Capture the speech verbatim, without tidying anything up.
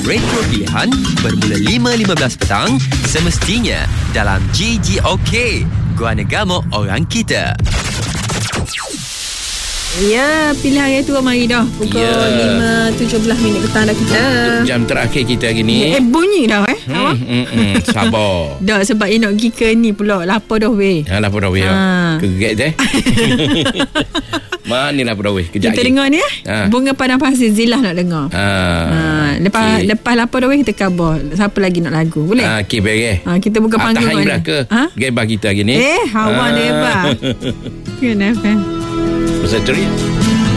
retro pilihan bermula lima lima belas petang semestinya dalam G G OK, Guana Gamok Orang Kita. Ya, pilihan hari tu mari dah. Pukul ya. lima tujuh belas minit petang dah kita. Untuk jam terakhir kita hari ni. Eh, bunyi dah eh. Hmm, hmm, hmm, sabar. Dah, sebab you nak pergi ke ni pula. Lapar dah weh. Ha, lapar dah weh. Ha. Keget eh. Mana lapar dah weh. Kejap kita lagi. dengar ni eh. Ha. Bunga Padang Pasir, Zilah nak dengar. Ha. Ha. Lepas Okay. lepas lapar dah weh kita khabar. Siapa lagi nak lagu? Boleh? Ha, okey, baik. Ha, kita buka Ah, panggung tahan ni. belaka. Ha? Gebah kita hari ni. Eh, hawa Ha. deba. Kenapa? Pasal tu ya.